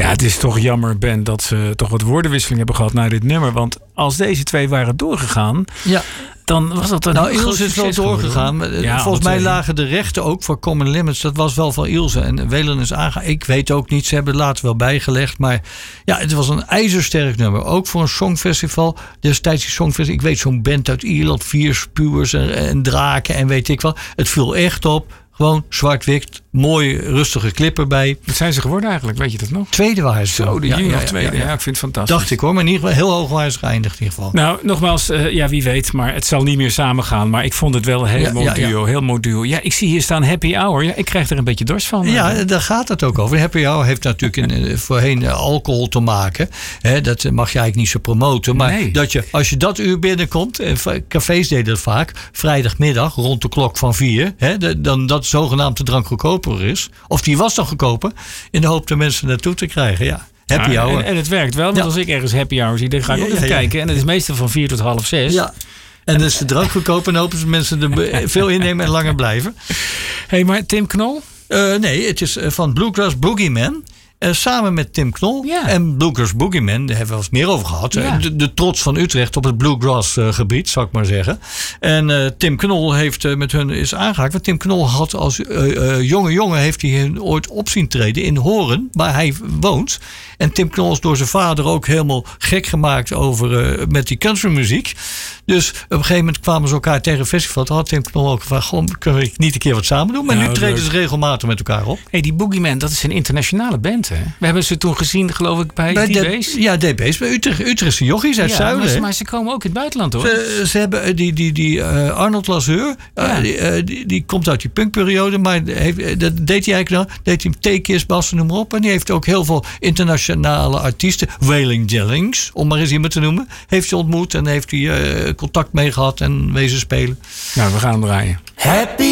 Ja, het is toch jammer, Ben, dat ze toch wat woordenwisseling hebben gehad naar dit nummer. Want als deze twee waren doorgegaan... Ja. Dan was dat een Ilse is wel doorgegaan. Ja, volgens mij lagen de rechten ook voor Common Limits. Dat was wel van Ilse. En Waylon is aangegaan. Ik weet ook niet. Ze hebben het later wel bijgelegd. Maar ja, het was een ijzersterk nummer. Ook voor een songfestival. Destijds die songfestival. Ik weet zo'n band uit Ierland. 4 spuwers en draken en weet ik wel. Het viel echt op. Gewoon zwart-wit. Mooi rustige clip erbij. Wat zijn ze geworden eigenlijk? Weet je dat nog? Tweede waren ze. Zo, de juni nog tweede. Ja, ik vind het fantastisch. Dacht ik hoor. Maar in ieder geval heel hoog waren ze geëindigd in ieder geval. Nou, nogmaals, wie weet. Maar het zal niet meer samengaan. Maar ik vond het wel een heel mooi duo. Ja, ik zie hier staan Happy Hour. Ja, ik krijg er een beetje dorst van. Ja, daar gaat het ook over. Happy Hour heeft natuurlijk voorheen alcohol te maken. Dat mag je eigenlijk niet zo promoten. Maar als je dat uur binnenkomt. Cafés deden dat vaak. Vrijdagmiddag rond de klok van 4. Dan dat zogenaamd de drank goedkoper is. Of die was dan goedkoper. In de hoop de mensen naartoe te krijgen. Ja. Happy hour. En het werkt wel. Want als ik ergens happy hour zie, dan ga ik ook even kijken. En het is meestal van 4 tot 5:30. Ja. En dan is de drank goedkoper. En hopen ze mensen er veel innemen en langer blijven. Hey, maar Tim Knol? Nee, het is van Bluegrass Boogeyman. Samen met Tim Knol en Bluegrass Boogeyman, daar hebben we wel eens meer over gehad. Ja. De trots van Utrecht op het bluegrass gebied, zou ik maar zeggen. En Tim Knol heeft met hun is aangehaakt. Want Tim Knol had als jonge jongen heeft hij ooit op zien treden in Hoorn, waar hij woont. En Tim Knol is door zijn vader ook helemaal gek gemaakt met die countrymuziek. Dus op een gegeven moment kwamen ze elkaar tegen een festival. Toen had Tim Knol ook gevraagd, kunnen we niet een keer wat samen doen? Maar nu treden ze regelmatig met elkaar op. Hey, die Boogeyman, dat is een internationale band. We hebben ze toen gezien, geloof ik, bij DB's. Ja, DB's. Bij Utrechtse jochies uit Zuiden. Maar ze komen ook in het buitenland, hoor. Ze hebben die Arnold Lasseur. Die komt uit die punkperiode. Maar dat deed hij eigenlijk nou. Deed hij T-Kiss, bassen, noem maar op. En die heeft ook heel veel internationale artiesten. Waylon Jennings, om maar eens iemand te noemen. Heeft hij ontmoet en heeft hij contact mee gehad en wezen spelen. Nou, we gaan hem draaien. Happy